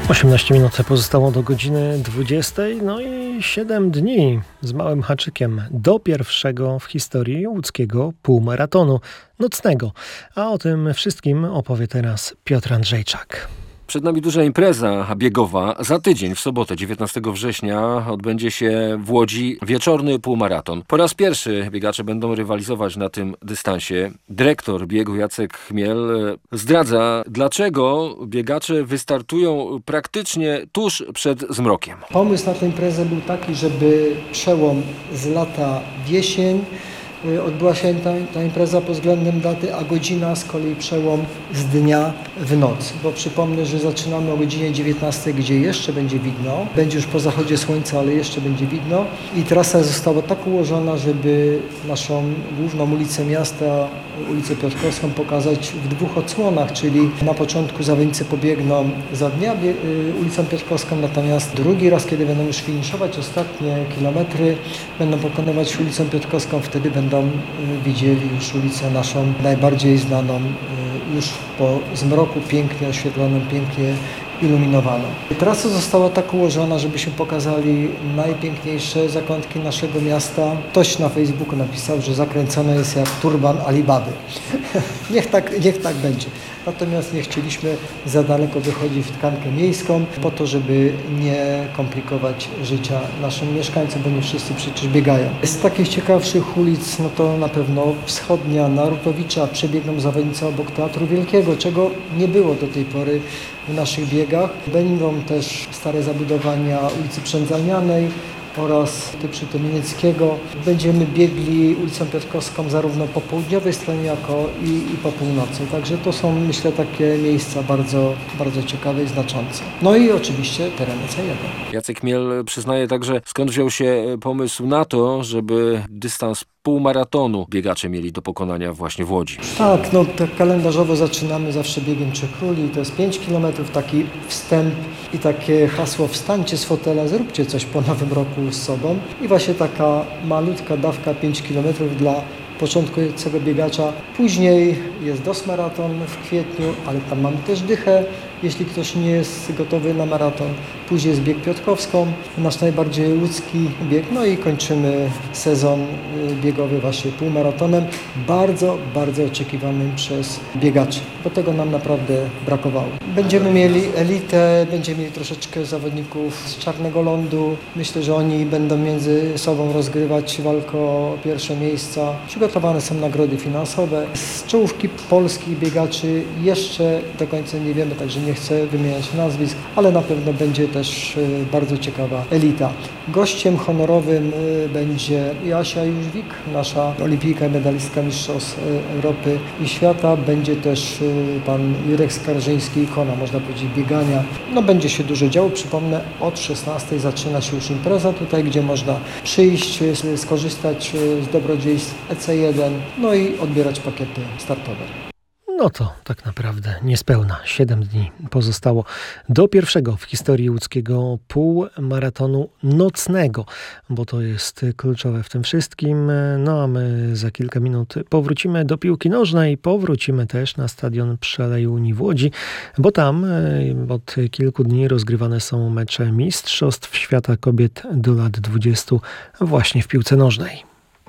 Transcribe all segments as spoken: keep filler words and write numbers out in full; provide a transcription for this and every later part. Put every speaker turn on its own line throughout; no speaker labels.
osiemnaście minut pozostało do godziny dwudziestej, no i siedem dni z małym haczykiem do pierwszego w historii łódzkiego półmaratonu nocnego. A o tym wszystkim opowie teraz Piotr Andrzejczak.
Przed nami duża impreza biegowa. Za tydzień, w sobotę, dziewiętnastego września, odbędzie się w Łodzi wieczorny półmaraton. Po raz pierwszy biegacze będą rywalizować na tym dystansie. Dyrektor biegu Jacek Chmiel zdradza, dlaczego biegacze wystartują praktycznie tuż przed zmrokiem.
Pomysł na tę imprezę był taki, żeby przełom z lata w jesień, odbyła się ta, ta impreza pod względem daty, a godzina z kolei przełom z dnia w noc. Bo przypomnę, że zaczynamy o godzinie dziewiętnastej, gdzie jeszcze będzie widno. Będzie już po zachodzie słońca, ale jeszcze będzie widno. I trasa została tak ułożona, żeby naszą główną ulicę miasta, ulicę Piotrkowską, pokazać w dwóch odsłonach, czyli na początku zawodnicy pobiegną za dnia ulicą Piotrkowską, natomiast drugi raz, kiedy będą już finiszować ostatnie kilometry, będą pokonywać ulicą Piotrkowską, wtedy będą Będą widzieli już ulicę naszą najbardziej znaną, już po zmroku pięknie oświetloną, pięknie iluminowaną. Trasa została tak ułożona, żebyśmy pokazali najpiękniejsze zakątki naszego miasta. Ktoś na Facebooku napisał, że zakręcone jest jak turban Alibaby. niech, tak, niech tak będzie. Natomiast nie chcieliśmy za daleko wychodzić w tkankę miejską, po to, żeby nie komplikować życia naszym mieszkańcom, bo nie wszyscy przecież biegają. Z takich ciekawszych ulic, no to na pewno wschodnia Narutowicza, przebiegną zawodnicy obok Teatru Wielkiego, czego nie było do tej pory w naszych biegach. Będą też stare zabudowania ulicy Przędzalnianej oraz przy Tymienieckiego. Będziemy biegli ulicą Piotrkowską zarówno po południowej stronie, jako i, i po północy. Także to są, myślę, takie miejsca bardzo, bardzo ciekawe i znaczące. No i oczywiście tereny C jeden.
Jacek Chmiel przyznaje także, skąd wziął się pomysł na to, żeby dystans półmaratonu biegacze mieli do pokonania właśnie w Łodzi.
Tak, no tak kalendarzowo zaczynamy zawsze biegiem Trzech Króli. To jest pięć kilometrów, taki wstęp i takie hasło: wstańcie z fotela, zróbcie coś po nowym roku z sobą. I właśnie taka malutka dawka pięć kilometrów dla początkującego biegacza. Później jest D O S maraton w kwietniu, ale tam mamy też dychę, jeśli ktoś nie jest gotowy na maraton. Później jest bieg Piotrkowską, nasz najbardziej łódzki bieg. No i kończymy sezon biegowy właśnie półmaratonem, bardzo, bardzo oczekiwanym przez biegaczy, bo tego nam naprawdę brakowało. Będziemy mieli elitę, będziemy mieli troszeczkę zawodników z Czarnego Lądu. Myślę, że oni będą między sobą rozgrywać walkę o pierwsze miejsca. Przygotowane są nagrody finansowe. Z czołówki polskich biegaczy jeszcze do końca nie wiemy, także nie chcę wymieniać nazwisk, ale na pewno będzie też bardzo ciekawa elita. Gościem honorowym będzie Jasia Jóźwik, nasza olimpijka i medalistka mistrzostw Europy i świata. Będzie też pan Jurek Skarżyński, ikona, można powiedzieć, biegania. No będzie się dużo działo. Przypomnę, od szesnastej zaczyna się już impreza tutaj, gdzie można przyjść, skorzystać z dobrodziejstw E C jeden, no i odbierać pakiety startowe.
No to tak naprawdę niespełna siedem dni pozostało do pierwszego w historii łódzkiego półmaratonu nocnego, bo to jest kluczowe w tym wszystkim. No a my za kilka minut powrócimy do piłki nożnej, powrócimy też na stadion Przelej Unii w Łodzi, bo tam od kilku dni rozgrywane są mecze Mistrzostw Świata Kobiet do lat dwudziestu właśnie w piłce nożnej.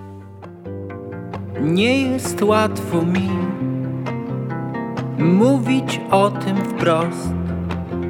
Nie jest łatwo mi mówić o tym wprost.